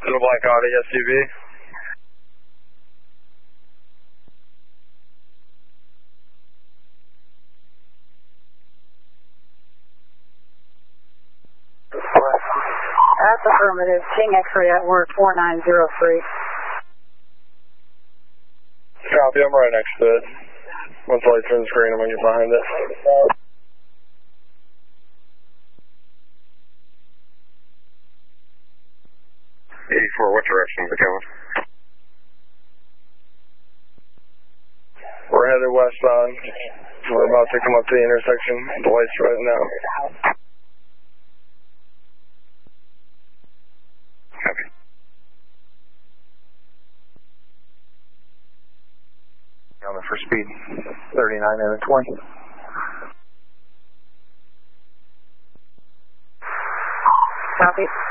in a black Audi SUV. That's affirmative. King X-ray at work 4903. Copy, I'm right next to it. Once the light turns green, I'm going to get behind it. 84, what direction is it going? We're headed westbound. We're about to come up to the intersection. The light's right now. Copy. On the first speed, 39 and a 20. Copy.